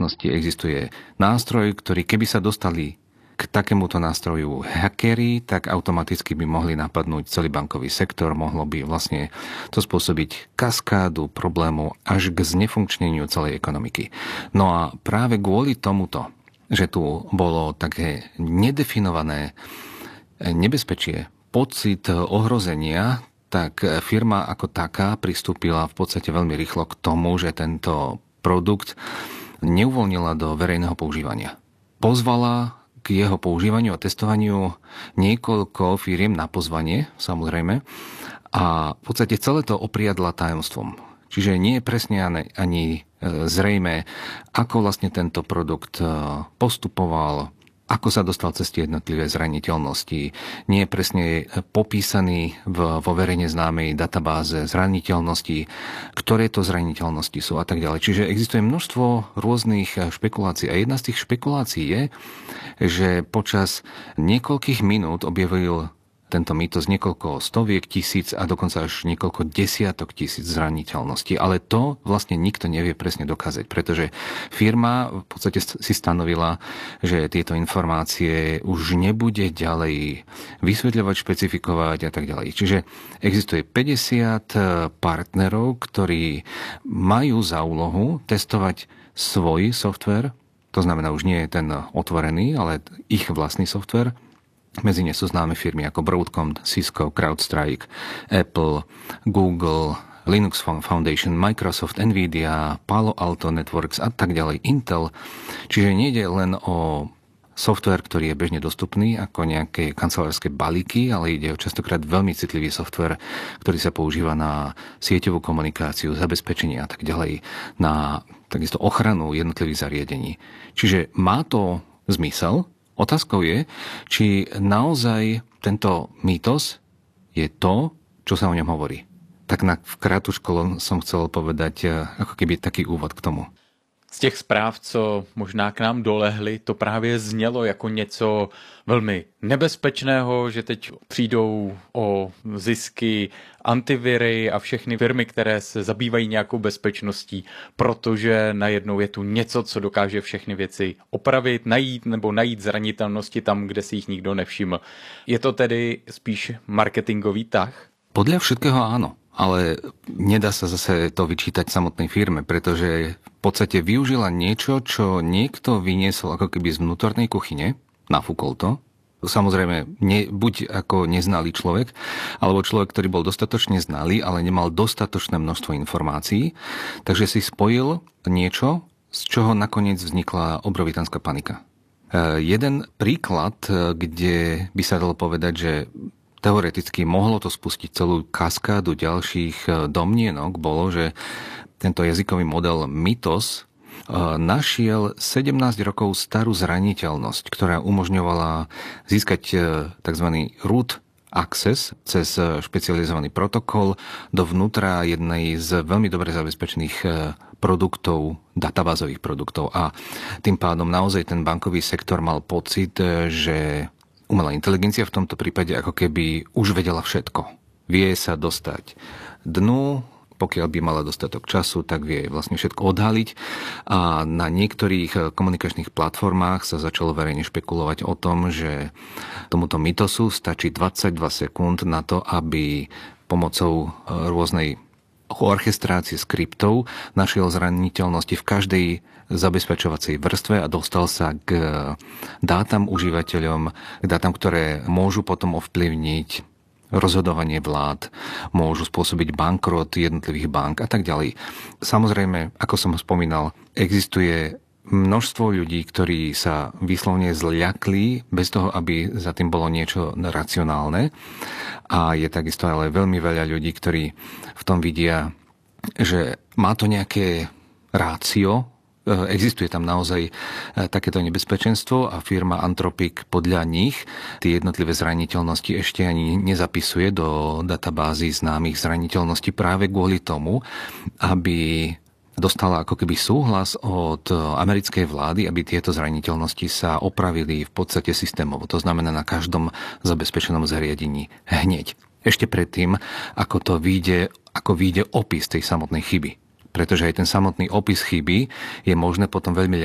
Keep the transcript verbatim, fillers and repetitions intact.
súčasnosti existuje nástroj, ktorý keby sa dostali k takémuto nástroju hackeri, tak automaticky by mohli napadnúť celý bankový sektor, mohlo by vlastne to spôsobiť kaskádu problémov až k znefunkčneniu celej ekonomiky. No a práve kvôli tomuto, že tu bolo také nedefinované nebezpečie, pocit ohrozenia, tak firma ako taká pristúpila v podstate veľmi rýchlo k tomu, že tento produkt neuvoľnila do verejného používania. Pozvala k jeho používaniu a testovaniu niekoľko firiem na pozvanie, samozrejme, a v podstate celé to opriadla tajomstvom. Čiže nie je presne ani zrejme, ako vlastne tento produkt postupoval, ako sa dostal cez tie jednotlivé zraniteľnosti. Nie je presne popísaný v, vo verejne známej databáze zraniteľností, ktoré to zraniteľnosti sú a tak ďalej. Čiže existuje množstvo rôznych špekulácií. A jedna z tých špekulácií je, že počas niekoľkých minút objavil tento mýtus niekoľko stoviek tisíc a dokonca až niekoľko desiatok tisíc zraniteľností. Ale to vlastne nikto nevie presne dokázať, pretože firma v podstate si stanovila, že tieto informácie už nebude ďalej vysvetľovať, špecifikovať a tak ďalej. Čiže existuje päťdesiat partnerov, ktorí majú za úlohu testovať svoj software, to znamená už nie je ten otvorený, ale ich vlastný software. Medzi ne sú známe firmy ako Broadcom, Cisco, CrowdStrike, Apple, Google, Linux Foundation, Microsoft, Nvidia, Palo Alto Networks a tak ďalej, Intel. Čiže nejde len o software, ktorý je bežne dostupný ako nejaké kancelárske balíky, ale ide o častokrát veľmi citlivý software, ktorý sa používa na sieťovú komunikáciu, zabezpečenie a tak ďalej, na takisto ochranu jednotlivých zariadení. Čiže má to zmysel. Otázkou je, či naozaj tento mýtos je to, čo sa o ňom hovorí. Tak na v krátku som chcel povedať ako keby taký úvod k tomu. Z těch zpráv, co možná k nám dolehly, to právě znělo jako něco velmi nebezpečného, že teď přijdou o zisky antiviry a všechny firmy, které se zabývají nějakou bezpečností, protože najednou je tu něco, co dokáže všechny věci opravit, najít nebo najít zranitelnosti tam, kde si jich nikdo nevšiml. Je to tedy spíš marketingový tah? Podľa všetkého áno. Ale nedá sa zase to vyčítať samotnej firme, pretože v podstate využila niečo, čo niekto vyniesol ako keby z vnútornej kuchyne, nafúkol to. Samozrejme, ne, buď ako neznalý človek, alebo človek, ktorý bol dostatočne znalý, ale nemal dostatočné množstvo informácií, takže si spojil niečo, z čoho nakoniec vznikla obrovitánska panika. E, jeden príklad, kde by sa dalo povedať, že teoreticky mohlo to spustiť celú kaskádu ďalších domnienok, bolo, že tento jazykový model Mythos našiel sedemnásť rokov starú zraniteľnosť, ktorá umožňovala získať tzv. root access cez špecializovaný protokol dovnútra jednej z veľmi dobre zabezpečených produktov, databázových produktov. A tým pádom naozaj ten bankový sektor mal pocit, že umelá inteligencia v tomto prípade ako keby už vedela všetko. Vie sa dostať dnu, pokiaľ by mala dostatok času, tak vie vlastne všetko odhaliť. A na niektorých komunikačných platformách sa začalo verejne špekulovať o tom, že tomuto mytosu stačí dvadsaťdva sekúnd na to, aby pomocou rôznej orchestrácie skriptov našiel zraniteľnosti v každej zabezpečovacej vrstve a dostal sa k dátam užívateľom, k dátam, ktoré môžu potom ovplyvniť rozhodovanie vlád, môžu spôsobiť bankrot jednotlivých bank a tak ďalej. Samozrejme, ako som spomínal, existuje množstvo ľudí, ktorí sa výslovne zľakli bez toho, aby za tým bolo niečo racionálne. A je takisto ale veľmi veľa ľudí, ktorí v tom vidia, že má to nejaké rácio, existuje tam naozaj takéto nebezpečenstvo a firma Anthropic podľa nich tie jednotlivé zraniteľnosti ešte ani nezapisuje do databázy známych zraniteľností práve kvôli tomu, aby dostala ako keby súhlas od americkej vlády, aby tieto zraniteľnosti sa opravili v podstate systémovo. To znamená na každom zabezpečenom zariadení hneď. Ešte predtým, ako to vyjde, ako vyjde opis tej samotnej chyby. Pretože aj ten samotný opis chyby je možné potom veľmi